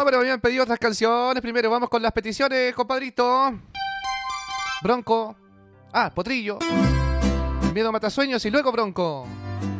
pero me han pedido otras canciones. Primero vamos con las peticiones, compadrito. Bronco. Potrillo. Miedo mata sueños y luego Bronco.